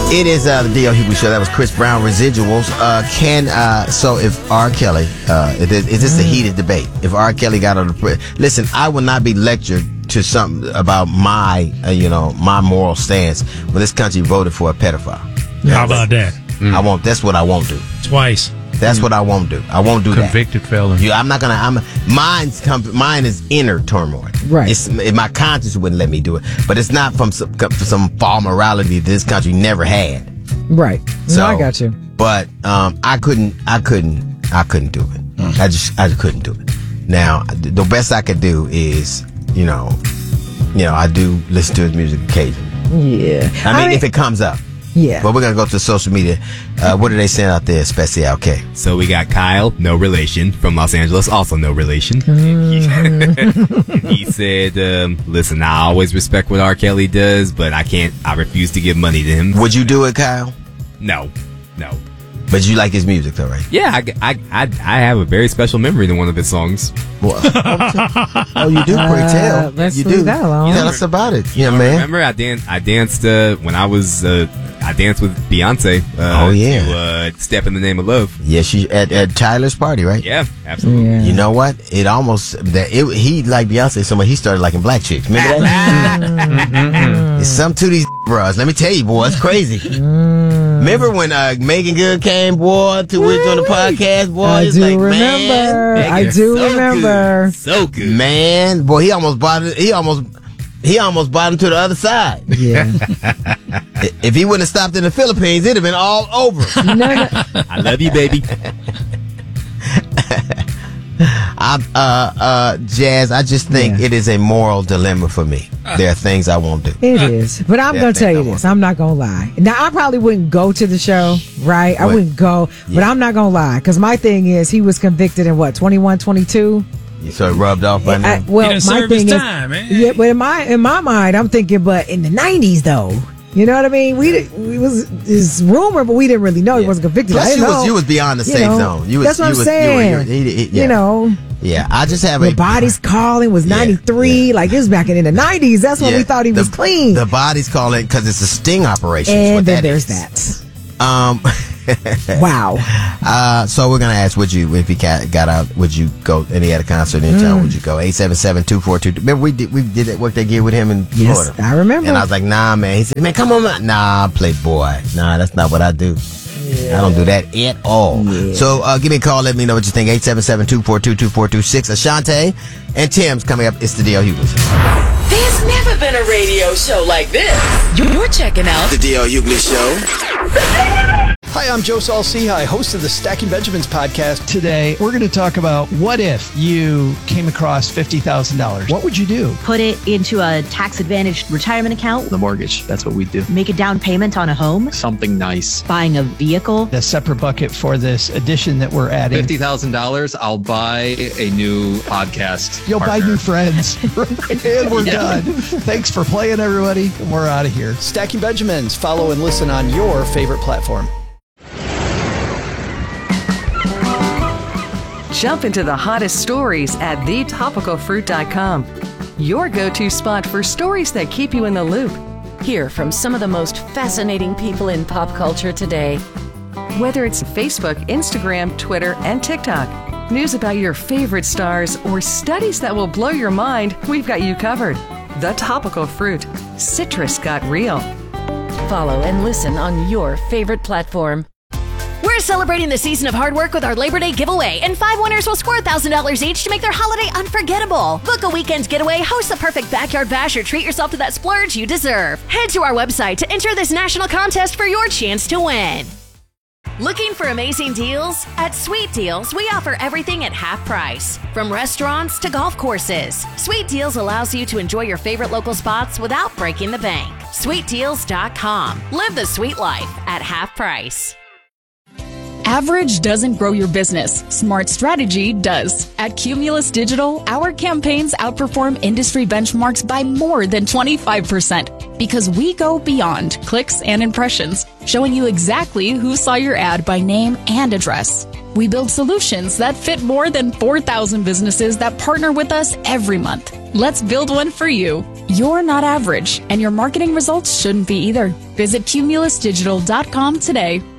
It is the D.L. Hughley Show. That was Chris Brown, Residuals. So if R. Kelly, is this a heated debate? If R. Kelly got on the... Listen, I will not be lectured to something about my, my moral stance when this country voted for a pedophile. How about that? That's what I won't do. Twice. That's what I won't do. I won't do Convicted that. felon. I'm not gonna. Mine is inner turmoil. Right. My conscience wouldn't let me do it, but it's not from some fall morality that this country never had. Right. So, no, I got you. But I couldn't do it. I just couldn't do it. Now the best I could do is I do listen to his music occasionally. Yeah. I mean, if it comes up. Yeah. But we're going to go to social media. What are they saying out there, Special K? So we got Kyle, no relation, from Los Angeles, also no relation. He said, listen, I always respect what R. Kelly does, but I refuse to give money to him. Would you do it, Kyle? No. But you like his music, though, right? Yeah, I have a very special memory to one of his songs. Well, you do? Pray tell. Let's you leave do. that alone. Tell us about it. Yeah, man. Remember, I danced when I was... I danced with Beyonce. To Step in the Name of Love. Yeah, she at Tyler's party, right? Yeah, absolutely. Yeah. You know what? He like Beyonce so much he started liking black chicks. Remember that? It's something to these bros. Let me tell you, boy, it's crazy. Remember when Megan Good came, boy, to which on the podcast, boy? I do remember. Man, I do remember. Good. So good, man. Boy, he almost bought it. He almost bought him to the other side. Yeah. If he wouldn't have stopped in the Philippines, it'd have been all over. No. I love you, baby. Jazz, I just think it is a moral dilemma for me. There are things I won't do. It is. But I'm going to tell you this. I'm not going to lie. Now, I probably wouldn't go to the show, right? I wouldn't go. Yeah. But I'm not going to lie. Because my thing is, he was convicted in 21, 22? So it rubbed off by now? Well, my thing is, time, man. Yeah, but in my mind, I'm thinking, but in the 90s, though. You know what I mean? It's rumor, but we didn't really know he wasn't convicted. Plus, I didn't know. You was beyond the safe zone. That's what I'm saying. Yeah, I just have the body's calling was 93. Like, it was back in the 90s. That's when we thought he was clean. The body's calling because it's a sting operation. And then there's that. Wow. So we're gonna ask, if he got out, would you go? And he had a concert in town, would you go? 877-242. Remember we did that work they did with him in Florida. I remember. And I was like, nah, man. He said, man, come on, man. Nah, playboy. Nah, that's not what I do. Yeah. I don't do that at all. Yeah. So give me a call. Let me know what you think. 877-242-2426. Ashante and Tim's coming up. It's the D.L. Hughley Show. There's never been a radio show like this. You're checking out the D.L. Hughley Show. Hi, I'm Joe Saul-Sehy, host of the Stacking Benjamins podcast. Today, we're going to talk about what if you came across $50,000? What would you do? Put it into a tax-advantaged retirement account. The mortgage, that's what we do. Make a down payment on a home. Something nice. Buying a vehicle. A separate bucket for this addition that we're adding. $50,000, I'll buy a new podcast You'll partner. buy new friends. And we're done. Thanks for playing, everybody. And we're out of here. Stacking Benjamins. Follow and listen on your favorite platform. Jump into the hottest stories at thetopicalfruit.com. Your go-to spot for stories that keep you in the loop. Hear from some of the most fascinating people in pop culture today. Whether it's Facebook, Instagram, Twitter, and TikTok, news about your favorite stars, or studies that will blow your mind, we've got you covered. The Topical Fruit. Citrus got real. Follow and listen on your favorite platform. We're celebrating the season of hard work with our Labor Day giveaway, and 5 winners will score $1,000 each to make their holiday unforgettable. Book a weekend getaway, host the perfect backyard bash, or treat yourself to that splurge you deserve. Head to our website to enter this national contest for your chance to win. Looking for amazing deals? At Sweet Deals, we offer everything at half price. From restaurants to golf courses, Sweet Deals allows you to enjoy your favorite local spots without breaking the bank. SweetDeals.com. Live the sweet life at half price. Average doesn't grow your business. Smart strategy does. At Cumulus Digital, our campaigns outperform industry benchmarks by more than 25% because we go beyond clicks and impressions, showing you exactly who saw your ad by name and address. We build solutions that fit more than 4,000 businesses that partner with us every month. Let's build one for you. You're not average, and your marketing results shouldn't be either. Visit cumulusdigital.com today.